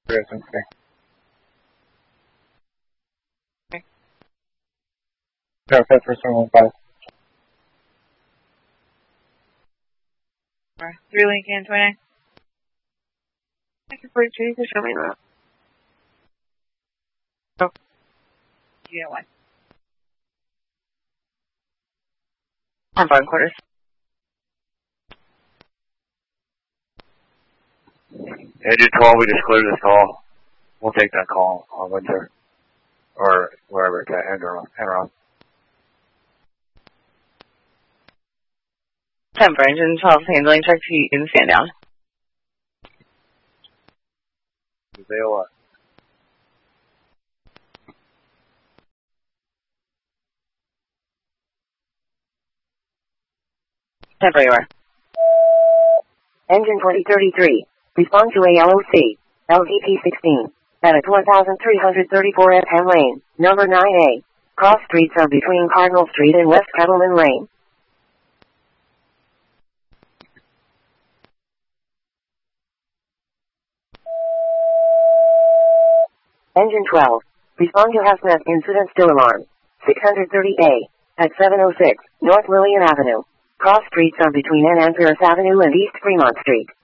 Okay. Okay, for 715. 3 Lincoln 29. Thank you for your to show me that. Oh. Yeah, one. On 5 quarters. Engine 12, we just cleared this call. We'll take that call on Windsor. Or wherever it's at, Enron. 10 for engine 12, handling check to in stand down. Zayla. Everywhere. Engine 2033. Respond to ALOC. LVP 16. At 1334 FM Lane, number 9A. Cross streets are between Cardinal Street and West Kettleman Lane. Engine 12. Respond to hazmat incident still alarm. 630A. At 706 North Lillian Avenue. Cross streets are between N and Pierce Avenue and East Fremont Street.